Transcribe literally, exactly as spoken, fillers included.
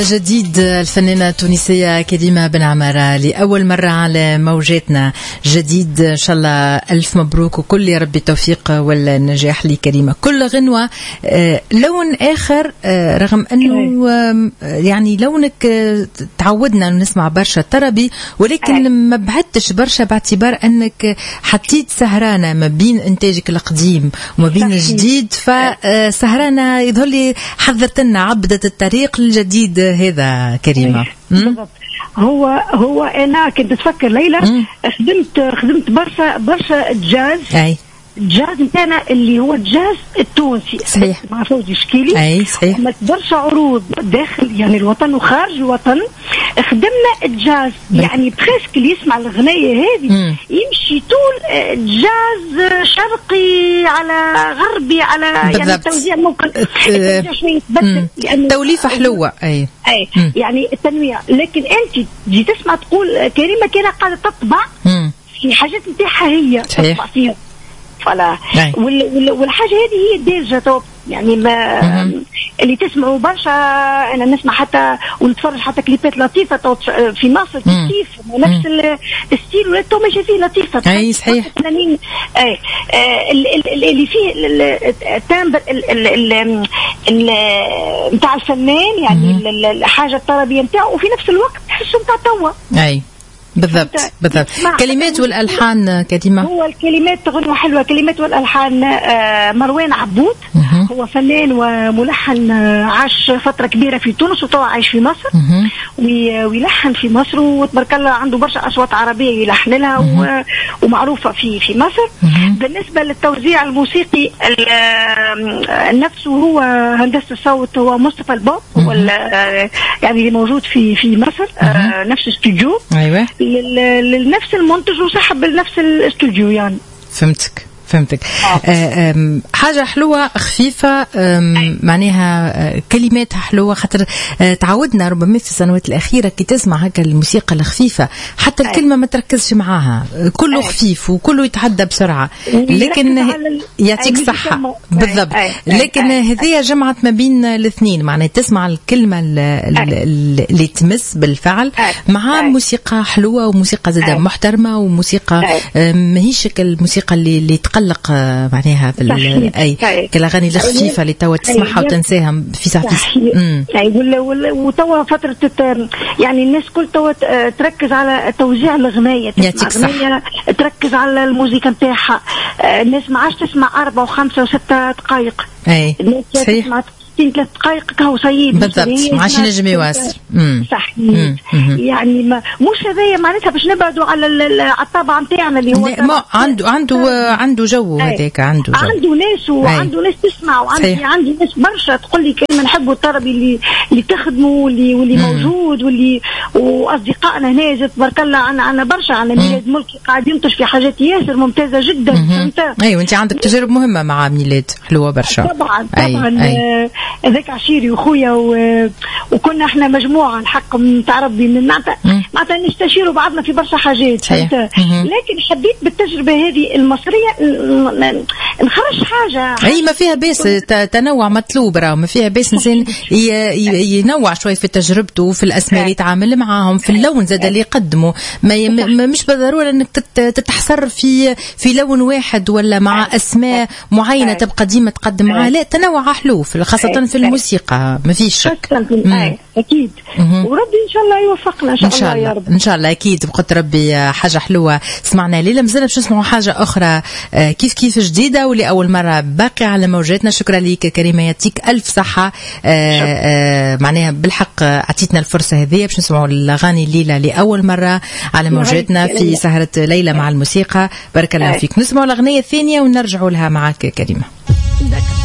جديد الفنانة التونسية كريمة بن عمارة لأول مرة على موجاتنا. جديد إن شاء الله، ألف مبروك وكل يا رب التوفيق والنجاح لكريمة. كل غنوة لون آخر، رغم أنه يعني لونك تعودنا نسمع برشا طربي، ولكن ما بعدتش برشا باعتبار أنك حطيت سهرانة ما بين إنتاجك القديم وما بين الجديد، فسهرانة يظهر لي حضرت لنا عبدة الطريق الجديد هذا كريمة. بالضبط. هو هو انا كنت اتفكر ليلى خدمت خدمت برشا برشا جاز. اي الجاز نتاعنا اللي هو الجاز التونسي، صحيح، مع فوزي شكيلي. اي صحيح. عملت برشا عروض داخل يعني الوطن وخارج الوطن، خدمنا الجاز. يعني بريسك اللي يسمع الغنية هذه يمشي طول جاز شرقي على غربي على بالضبط. يعني التوزيع ممكن التوزيع شوية يتبدل لأنه توليفة حلوة. اي اي مم. يعني التنويع. لكن انت تجي تسمع تقول كريمة كانت قاعدة تطبع مم. في حاجات نتاعها هي تطبع فيها، فلا والحاجة هذه هي الدارجة. يعني ما مم. اللي تسمعوا برشا، انا نسمع حتى ونتفرج حتى كليبات لطيفة في مصر كيف نفس الستيل ولا تو ماشي فيه لطيفة. اي صحيح. اي اللي فيه التامبر نتاع الفنان، يعني الحاجة الطربية نتاعه، وفي نفس الوقت تحسه نتاع توا. اي بالضبط بالضبط. كلمات والألحان كريمة، هو الكلمات غنوة حلوة، كلمات والألحان مروان عبود. مه. هو فنان وملحن، عاش فترة كبيرة في تونس وطبعا عايش في مصر. مه. ويلحن في مصر، وتبارك الله عنده برشا أصوات عربية يلحن لها ومعروفة في في مصر. مه. بالنسبة للتوزيع الموسيقي نفسه هو هندسة الصوت هو مصطفى الباب، هو يعني اللي موجود في في مصر. مه. نفس استوديو. أيوة. لنفس المنتج وصاحب نفس الاستوديو. يعني فهمتك فهمتك. آه. حاجة حلوة خفيفة، معناها كلماتها حلوة، خاطر تعودنا ربما في السنوات الأخيرة كي تسمع هكا الموسيقى الخفيفة حتى الكلمة ما تركزش معاها، كله أي. خفيف وكله يتعدى بسرعة، لكن يعطيك صحة. بالضبط. لكن هذه جمعت ما بين الاثنين، معناها تسمع الكلمة اللي تمس بالفعل مع أي. موسيقى حلوة وموسيقى زادة محترمة، وموسيقى ماهيش الموسيقى اللي اللي تقلق معناها في اي كالاغاني الخفيفه اللي توا تسمعها وتنساها في ساعه. اي وتوا فتره يعني الناس كل توا تركز على توزيع الغنايه، تسمع تركز على الموسيقى نتاعها. الناس ما عادش تسمع أربعة وخمسة وستة دقائق. اي صحيح. ثلاث دقائق كهو سيد بالضبط، ما عادش نجم يواصل. صحيح. يعني ما مش هذايا معناتها باش نبعدوا على الطابع نتاعنا اللي هو ما عنده عنده عنده جو هذاك، عنده جو، عنده ناس وعنده ناس تسمع، وعندي عندي ناس برشا تقول لي كلمه نحبوا الطربي اللي اللي تخدموا واللي واللي موجود واللي واصدقائنا هنا تبارك الله عنا عنا برشا. على ميلاد ملكي قاعد ينتج في حاجات ياسر ممتازه جدا. فهمت؟ اي وانت عندك تجارب مهمه مع ميلاد حلوه برشا. طبعا طبعا هذاك عشيري وخويا و... وكنا احنا مجموعه الحق نتاع ربي معناتها نستشيروا بعضنا في برشا حاجات. لكن حبيت بالتجربه هذه المصريه نخرج حاجه اي ما فيها بس تنوع مطلوب، راه ما فيها بس انسان ينوع شوي في تجربته، في الاسماء اللي يتعامل معاهم، في اللون زاد اللي يقدمه. ما مش بالضروره انك تتحصر في في لون واحد ولا مع اسماء معينه تبقى ديما تقدم معها. لا، تنوع حلو خاصه في الموسيقى، ما فيش شك. اكيد. وربي ان شاء الله يوفقنا ان شاء, إن شاء الله يا رب. ان شاء الله اكيد بقدر ربي. حاجه حلوه سمعنا ليلى، مازلنا باش نسمعوا حاجه اخرى كيف كيف جديده ولاول مره باقي على موجاتنا. شكرا ليك كريمه، يعطيك الف صحه. معناها بالحق اعطيتنا الفرصه هذه باش نسمعوا الاغاني الليله لاول مره على موجاتنا في سهره ليلى مع الموسيقى. بارك الله فيك. نسمعوا الاغنيه الثانيه ونرجعوا لها معك كريمه.